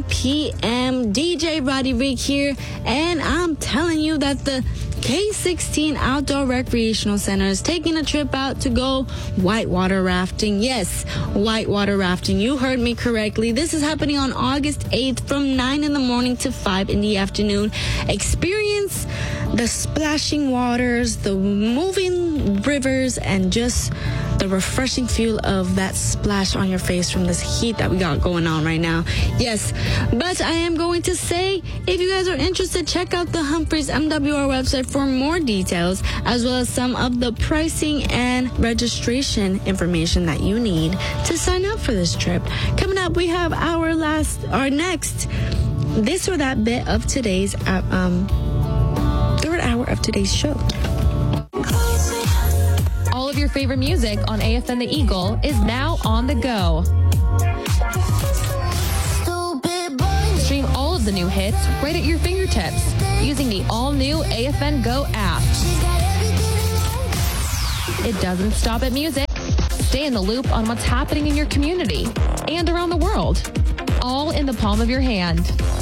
p.m. DJ Roddy Rig here, and I'm telling you that the K16 Outdoor Recreational Center is taking a trip out to go whitewater rafting. Yes, whitewater rafting. You heard me correctly. This is happening on August 8th from 9 in the morning to 5 in the afternoon. Experience the splashing waters, the moving rivers, and just the refreshing feel of that splash on your face from this heat that we got going on right now. Yes, but I am going to say, if you guys are interested, check out the Humphreys MWR website for more details, as well as some of the pricing and registration information that you need to sign up for this trip. Coming up, we have our next this or that bit of today's third hour of today's show. All of your favorite music on AFN The Eagle is now on the go. Stream all of the new hits right at your fingertips using the all-new AFN Go app. It doesn't stop at music. Stay in the loop on what's happening in your community and around the world, all in the palm of your hand.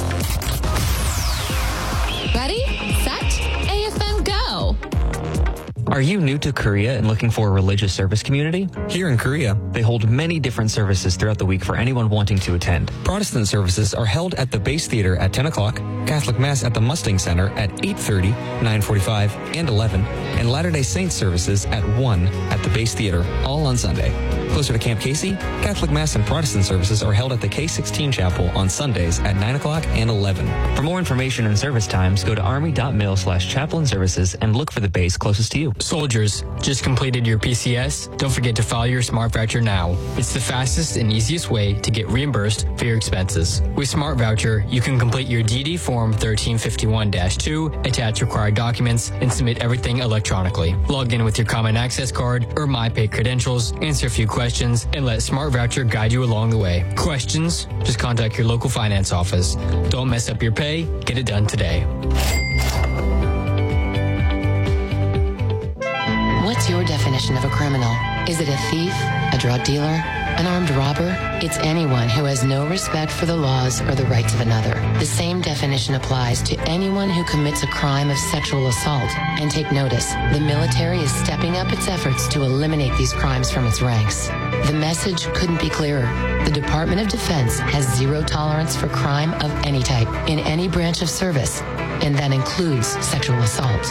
Ready, set, AFN Go! Are you new to Korea and looking for a religious service community? Here in Korea, they hold many different services throughout the week for anyone wanting to attend. Protestant services are held at the Base Theater at 10 o'clock, Catholic Mass at the Mustang Center at 8:30, 9:45, and 11, and Latter-day Saints services at 1 at the Base Theater, all on Sunday. Closer to Camp Casey, Catholic Mass and Protestant services are held at the K16 Chapel on Sundays at 9 o'clock and 11. For more information and service times, go to army.mil/chaplain services and look for the base closest to you. Soldiers, just completed your PCS? Don't forget to file your Smart Voucher now. It's the fastest and easiest way to get reimbursed for your expenses. With Smart Voucher, you can complete your DD Form 1351-2, attach required documents, and submit everything electronically. Log in with your Common Access card or MyPay credentials, answer a few questions, and let Smart Voucher guide you along the way. Questions? Just contact your local finance office. Don't mess up your pay. Get it done today. What's your definition of a criminal? Is it a thief, a drug dealer, an armed robber? It's anyone who has no respect for the laws or the rights of another. The same definition applies to anyone who commits a crime of sexual assault. And take notice, the military is stepping up its efforts to eliminate these crimes from its ranks. The message couldn't be clearer. The Department of Defense has zero tolerance for crime of any type in any branch of service, and that includes sexual assault.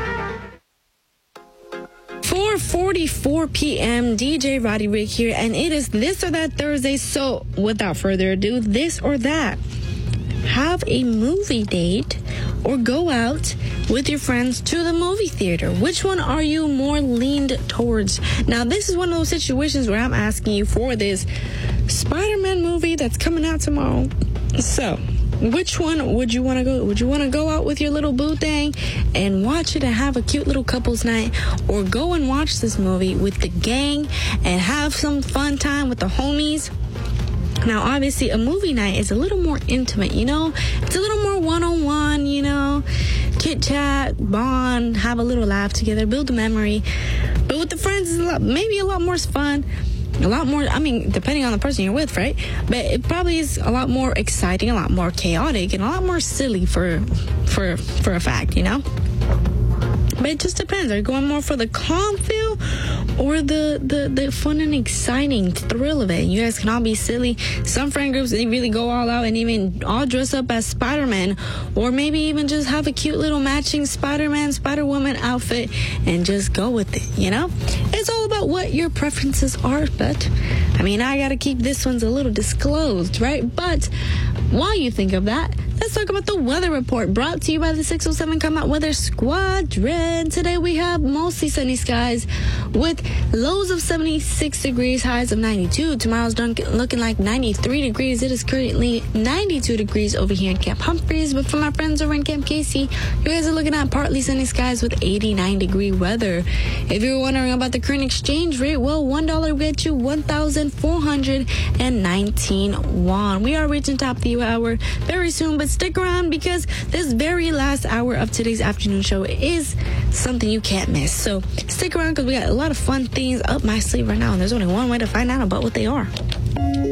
4:44 p.m. DJ Roddy Rig here, and it is This or That Thursday. So without further ado, this or that: have a movie date or go out with your friends to the movie theater. Which one are you more leaned towards? Now, this is one of those situations where I'm asking you for this Spider-Man movie that's coming out tomorrow. So which one would you want to go? Would you want to go out with your little boo thing and watch it and have a cute little couples night, or go and watch this movie with the gang and have some fun time with the homies? Now, obviously, a movie night is a little more intimate, you know? It's a little more one-on-one, you know? Chit-chat, bond, have a little laugh together, build a memory. But with the friends, it's maybe a lot more fun. A lot more, I mean, depending on the person you're with, right? But it probably is a lot more exciting, a lot more chaotic, and a lot more silly for a fact, you know? But it just depends. Are you going more for the calm feel or the fun and exciting thrill of it? You guys can all be silly. Some friend groups, they really go all out and even all dress up as Spider-Man, or maybe even just have a cute little matching Spider-Man, Spider-Woman outfit and just go with it, you know? It's all about what your preferences are, but I mean, I gotta keep this one's a little disclosed, right? But while you think of that, let's talk about the weather report brought to you by the 607 Combat Weather Squadron. Today we have mostly sunny skies with lows of 76 degrees, highs of 92. Tomorrow's looking like 93 degrees. It is currently 92 degrees over here in Camp Humphreys. But for my friends over in Camp Casey, you guys are looking at partly sunny skies with 89 degree weather. If you're wondering about the current exchange rate, well, $1 will get you 1,419 won. We are reaching top of the hour very soon, but stick around because this very last hour of today's afternoon show is something you can't miss. So stick around because we got a lot of fun things up my sleeve right now, and there's only one way to find out about what they are.